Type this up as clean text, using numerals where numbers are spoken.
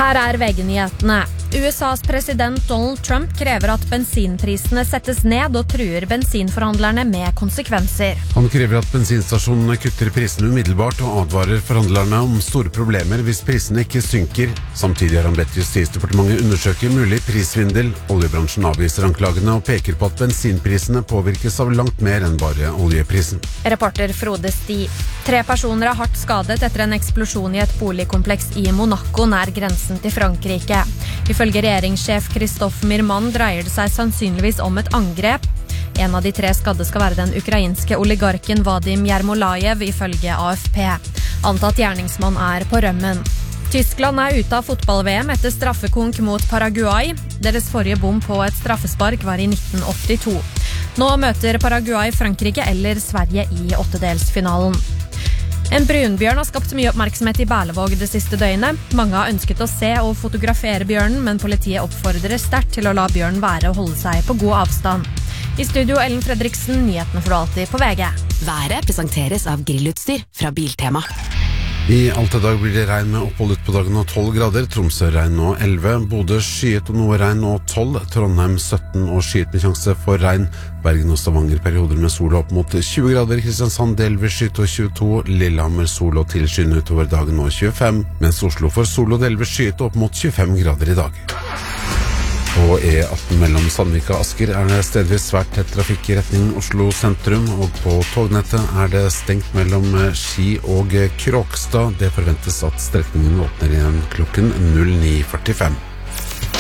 Her VG-nyhetene. USAs president Donald Trump krever at bensinprisene settes ned og truer bensinforhandlerne med konsekvenser. Han krever at bensinstasjonene kutter prisene umiddelbart og advarer forhandlerne om store problemer hvis prisene ikke synker. Samtidig har han bedt Justisdepartementet undersøke mulig prisvindel. Oljebransjen avviser anklagene og peker på at bensinprisene påvirkes av langt mer enn bare oljeprisen. Reporter Frode Sti. 3 personer hardt skadet etter en eksplosjon i et boligkompleks i Monaco nær grensen til Frankrike. Ifølge regjeringssjef Christophe Mirman dreier det seg sannsynligvis om et angrep. En av de 3 skadde skal være den ukrainske oligarken Vadim Yermolayev, ifølge AFP. Antatt gjerningsmann på rømmen. Tyskland ute av fotball-VM etter straffekonk mot Paraguay. Deres forrige bom på et straffespark var i 1982. Nå møter Paraguay Frankrike eller Sverige i 8-delsfinalen. En brunbjørn har skapt mye oppmerksomhet i Berlevåg det siste døgnet. Mange har ønsket å se og fotografere bjørnen, men politiet oppfordrer sterkt til å la bjørnen være og holde seg på god avstand. I studio Ellen Fredriksen, nyhetene får du alltid på VG. Været presenteres av grillutstyr fra Biltema. I alt i dag blir det regn med opphold ut på dagen og 12 grader, Tromsø regn og 11, Bodø skyet og noe regn og 12, Trondheim 17 og skyet med sjanse for regn, Bergen og Stavanger perioder med sol opp mot 20 grader, Kristiansand delvis skyet og 22, Lillehammer sol og tilskyende utover dagen og 25, mens Oslo får sol og delvis skyet opp mot 25 grader i dag. På E18 mellom Sandvika og Asker det stedvis svært tett trafikk i retning Oslo sentrum, og på tognettet det stengt mellom Ski og Kråkstad. Det forventes at strekningen åpner igjen klokken 09:45.